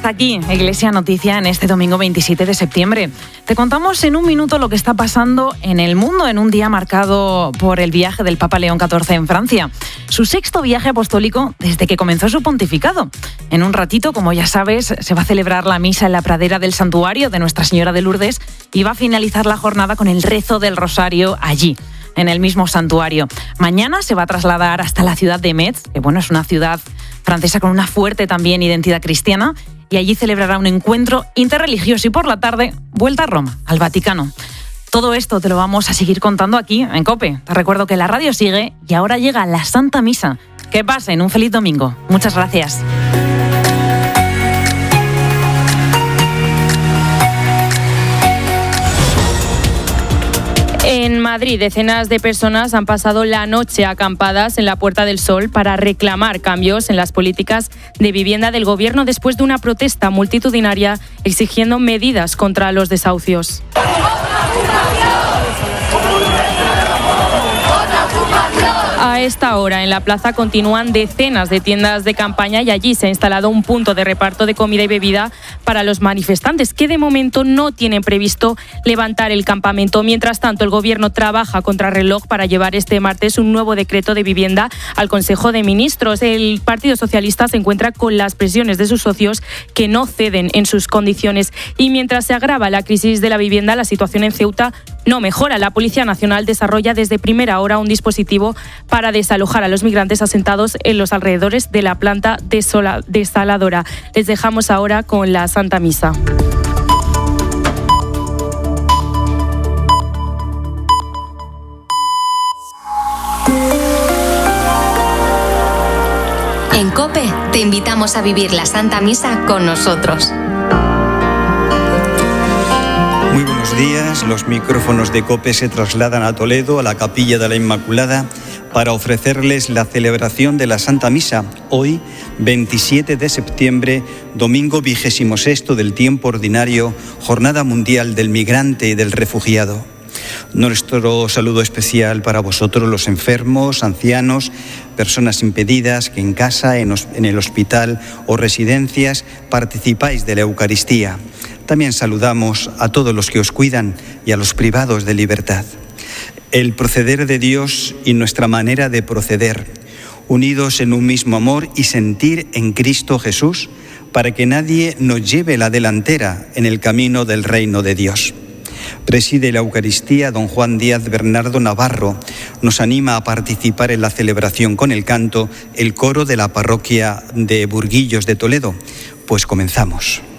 Hasta aquí, Iglesia Noticia, en este domingo 27 de septiembre. Te contamos en un minuto lo que está pasando en el mundo en un día marcado por el viaje del Papa León XIV en Francia. Su 6º viaje apostólico desde que comenzó su pontificado. En un ratito, como ya sabes, se va a celebrar la misa en la pradera del santuario de Nuestra Señora de Lourdes y va a finalizar la jornada con el rezo del rosario allí, en el mismo santuario. Mañana se va a trasladar hasta la ciudad de Metz, que es una ciudad francesa con una fuerte también identidad cristiana, y allí celebrará un encuentro interreligioso y por la tarde vuelta a Roma, al Vaticano. Todo esto te lo vamos a seguir contando aquí en COPE. Te recuerdo que la radio sigue y ahora llega la Santa Misa. Que pasen un feliz domingo. Muchas gracias. En Madrid, decenas de personas han pasado la noche acampadas en la Puerta del Sol para reclamar cambios en las políticas de vivienda del Gobierno después de una protesta multitudinaria exigiendo medidas contra los desahucios. A esta hora en la plaza continúan decenas de tiendas de campaña y allí se ha instalado un punto de reparto de comida y bebida para los manifestantes que de momento no tienen previsto levantar el campamento. Mientras tanto, el Gobierno trabaja contrarreloj para llevar este martes un nuevo decreto de vivienda al Consejo de Ministros. El Partido Socialista se encuentra con las presiones de sus socios que no ceden en sus condiciones. Y mientras se agrava la crisis de la vivienda, la situación en Ceuta no mejora. La Policía Nacional desarrolla desde primera hora un dispositivo para desalojar a los migrantes asentados en los alrededores de la planta desaladora. Les dejamos ahora con la Santa Misa. En COPE te invitamos a vivir la Santa Misa con nosotros. Muy buenos días. Los micrófonos de COPE se trasladan a Toledo, a la Capilla de la Inmaculada, para ofrecerles la celebración de la Santa Misa, hoy, 27 de septiembre, domingo 26º del tiempo ordinario, Jornada Mundial del Migrante y del Refugiado. Nuestro saludo especial para vosotros, los enfermos, ancianos, personas impedidas que en casa, en el hospital o residencias participáis de la Eucaristía. También saludamos a todos los que os cuidan y a los privados de libertad. El proceder de Dios y nuestra manera de proceder, unidos en un mismo amor y sentir en Cristo Jesús, para que nadie nos lleve la delantera en el camino del reino de Dios. Preside la Eucaristía don Juan Díaz Bernardo Navarro. Nos anima a participar en la celebración con el canto el coro de la parroquia de Burguillos de Toledo. Pues comenzamos.